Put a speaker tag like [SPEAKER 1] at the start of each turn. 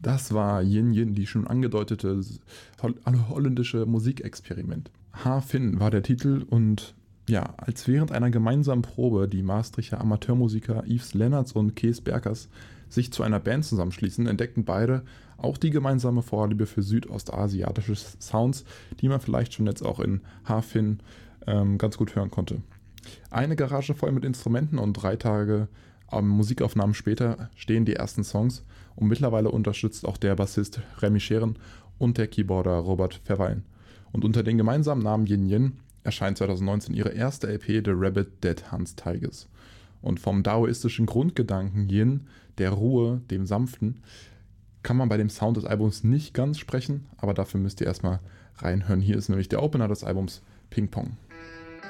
[SPEAKER 1] Das war Yin Yin, die schon angedeutete holländische Musikexperiment. Ha-Fin war der Titel und ja, als während einer gemeinsamen Probe die Maastrichter Amateurmusiker Yves Lennarts und Kees Berkers sich zu einer Band zusammenschließen, entdeckten beide auch die gemeinsame Vorliebe für südostasiatische Sounds, die man vielleicht schon jetzt auch in Ha-Fin ganz gut hören konnte. Eine Garage voll mit Instrumenten und 3 Tage Musikaufnahmen später stehen die ersten Songs und mittlerweile unterstützt auch der Bassist Remy Scheren und der Keyboarder Robert Verweilen. Und unter den gemeinsamen Namen Yin Yin erscheint 2019 ihre erste LP The Rabbit Dead Hunts Tigers. Und vom daoistischen Grundgedanken Yin, der Ruhe, dem Sanften, kann man bei dem Sound des Albums nicht ganz sprechen, aber dafür müsst ihr erstmal reinhören. Hier ist nämlich der Opener des Albums, Ping Pong.